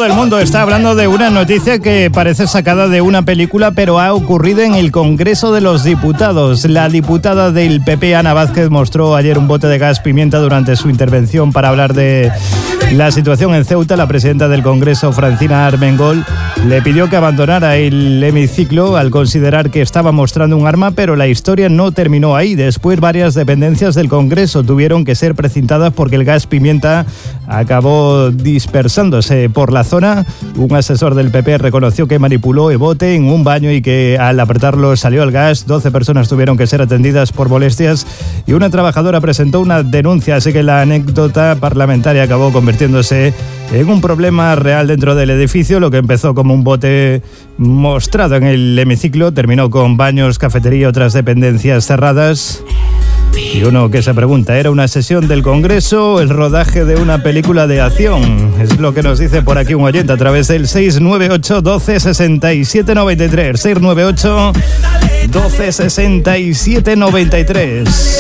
Todo el mundo está hablando de una noticia que parece sacada de una película, pero ha ocurrido en el Congreso de los Diputados. La diputada del PP, Ana Vázquez, mostró ayer un bote de gas pimienta durante su intervención para hablar de la situación en Ceuta. La presidenta del Congreso, Francina Armengol, le pidió que abandonara el hemiciclo al considerar que estaba mostrando un arma, pero la historia no terminó ahí. Después, varias dependencias del Congreso tuvieron que ser precintadas porque el gas pimienta acabó dispersándose por la zona. Un asesor del PP reconoció que manipuló el bote en un baño y que al apretarlo salió el gas. 12 personas tuvieron que ser atendidas por molestias y una trabajadora presentó una denuncia, así que la anécdota parlamentaria acabó convirtiéndose en un problema real dentro del edificio. Lo que empezó como un bote mostrado en el hemiciclo terminó con baños, cafetería y otras dependencias cerradas. Y uno que se pregunta, ¿era una sesión del Congreso o el rodaje de una película de acción? Es lo que nos dice por aquí un oyente a través del 698 12 67 93. 698 12 67 93.